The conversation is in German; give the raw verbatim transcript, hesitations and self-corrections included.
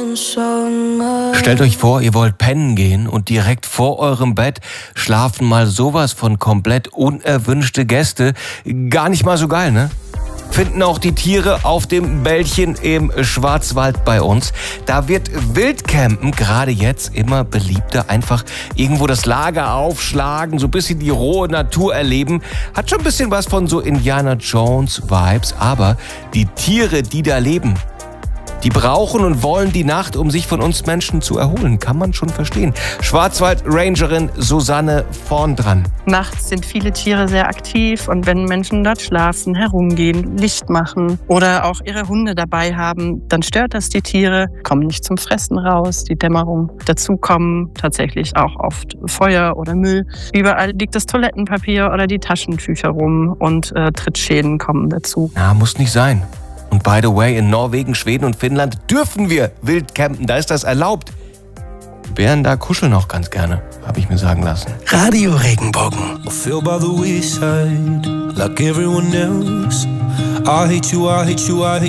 Stellt euch vor, ihr wollt pennen gehen und direkt vor eurem Bett schlafen mal sowas von komplett unerwünschte Gäste. Gar nicht mal so geil, ne? Finden auch die Tiere auf dem Bällchen im Schwarzwald bei uns. Da wird Wildcampen gerade jetzt immer beliebter. Einfach irgendwo das Lager aufschlagen, so ein bisschen die rohe Natur erleben. Hat schon ein bisschen was von so Indiana Jones Vibes. Aber die Tiere, die da leben, die brauchen und wollen die Nacht, um sich von uns Menschen zu erholen. Kann man schon verstehen. Schwarzwald-Rangerin Susanne vorn dran. Nachts sind viele Tiere sehr aktiv und wenn Menschen dort schlafen, herumgehen, Licht machen oder auch ihre Hunde dabei haben, dann stört das die Tiere, kommen nicht zum Fressen raus, die Dämmerung. Dazu kommen tatsächlich auch oft Feuer oder Müll. Überall liegt das Toilettenpapier oder die Taschentücher rum und äh, Trittschäden kommen dazu. Na, muss nicht sein. Und by the way, in Norwegen, Schweden und Finnland dürfen wir wild campen. Da ist das erlaubt. Bären da kuscheln auch ganz gerne, habe ich mir sagen lassen. Radio Regenbogen. I feel by the wayside, like everyone else. I hate you, I hate you, I hate